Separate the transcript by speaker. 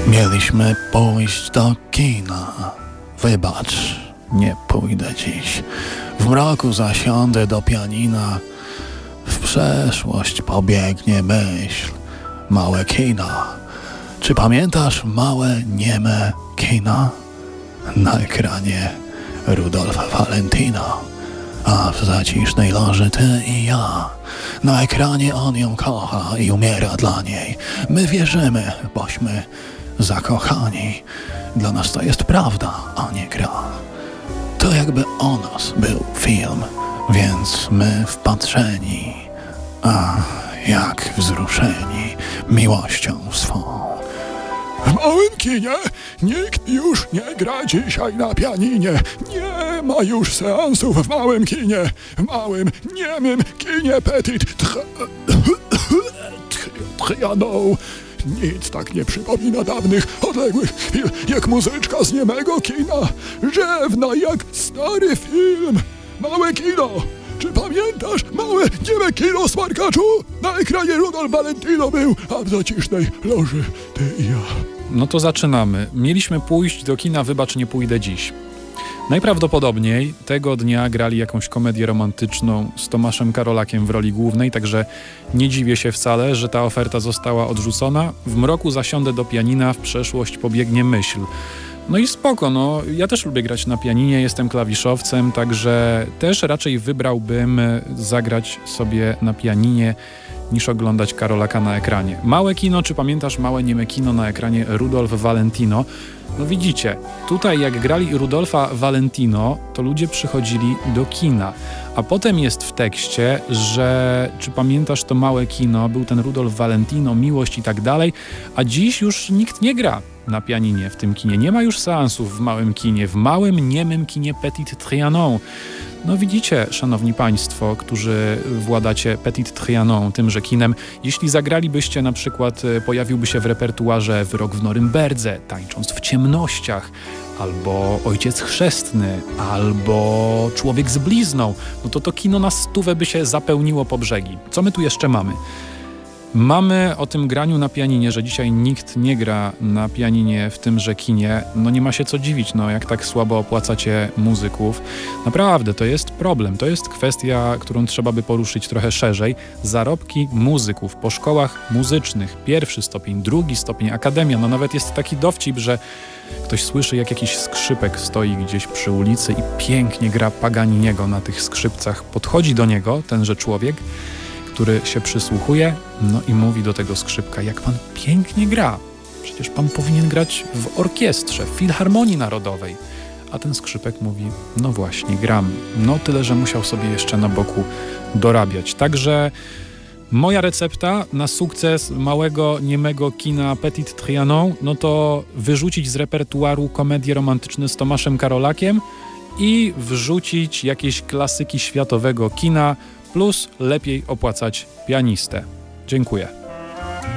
Speaker 1: Mieliśmy pójść do kina. Wybacz, nie pójdę dziś. W mroku zasiądę do pianina. W przeszłość pobiegnie myśl. Małe kina. Czy pamiętasz małe, nieme kina? Na ekranie Rudolf Valentino, a w zacisznej loży ty i ja. Na ekranie on ją kocha i umiera dla niej. My wierzymy, bośmy zakochani. Dla nas to jest prawda, a nie gra. To jakby o nas był film, więc my wpatrzeni, a jak wzruszeni miłością swą.
Speaker 2: W małym kinie nikt już nie gra dzisiaj na pianinie. Nie ma już seansów w małym kinie. W małym, niemym kinie Petit Trianon. Nic tak nie przypomina dawnych, odległych chwil, jak muzyczka z niemego kina. Rzewna jak stary film. Małe kino. Czy pamiętasz małe, nieme kino, smarkaczu? Na ekranie Rudolf Valentino był, a w zacisznej loży ty i ja.
Speaker 3: No to zaczynamy. Mieliśmy pójść do kina Wybacz, nie pójdę dziś. Najprawdopodobniej tego dnia grali jakąś komedię romantyczną z Tomaszem Karolakiem w roli głównej, także nie dziwię się wcale, że ta oferta została odrzucona. W mroku zasiądę do pianina, w przeszłość pobiegnie myśl. No i spoko, no ja też lubię grać na pianinie, jestem klawiszowcem, także też raczej wybrałbym zagrać sobie na pianinie niż oglądać Karolaka na ekranie. Małe kino, czy pamiętasz małe nieme kino na ekranie Rudolf Valentino? No widzicie, tutaj jak grali Rudolfa Valentino, to ludzie przychodzili do kina. A potem jest w tekście, że czy pamiętasz to małe kino, był ten Rudolf Valentino, miłość i tak dalej, a dziś już nikt nie gra na pianinie w tym kinie. Nie ma już seansów w małym kinie, w małym, niemym kinie Petit Trianon. No widzicie, szanowni państwo, którzy władacie Petit Trianon, tymże kinem, jeśli zagralibyście na przykład, pojawiłby się w repertuarze Wyrok w Norymberdze, Tańcząc w ciemnościach, albo Ojciec chrzestny, albo Człowiek z blizną, no to kino na 100 by się zapełniło po brzegi. Co my tu jeszcze mamy? Mamy o tym graniu na pianinie, że dzisiaj nikt nie gra na pianinie w tymże kinie. No nie ma się co dziwić, no jak tak słabo opłacacie muzyków. Naprawdę, to jest problem. To jest kwestia, którą trzeba by poruszyć trochę szerzej. Zarobki muzyków po szkołach muzycznych. 1. stopień, 2. stopień, akademia. No nawet jest taki dowcip, że ktoś słyszy, jak jakiś skrzypek stoi gdzieś przy ulicy i pięknie gra Paganiniego na tych skrzypcach. Podchodzi do niego tenże człowiek, który się przysłuchuje, no i mówi do tego skrzypka, jak pan pięknie gra. Przecież pan powinien grać w orkiestrze, w Filharmonii Narodowej. A ten skrzypek mówi, no właśnie, gram. No tyle, że musiał sobie jeszcze na boku dorabiać. Także moja recepta na sukces małego, niemego kina Petit Trianon, no to wyrzucić z repertuaru komedie romantyczne z Tomaszem Karolakiem i wrzucić jakieś klasyki światowego kina, plus lepiej opłacać pianistę. Dziękuję.